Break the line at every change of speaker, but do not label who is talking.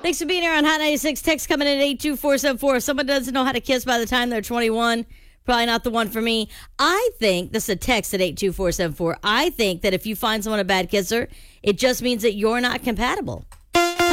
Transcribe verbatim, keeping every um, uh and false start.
Thanks for being here on Hot ninety-six. Text coming in at eight two four seven four. If someone doesn't know how to kiss by the time they're twenty-one, probably not the one for me. I think, this is a text at eight two four seven four, I think that if you find someone a bad kisser, it just means that you're not compatible.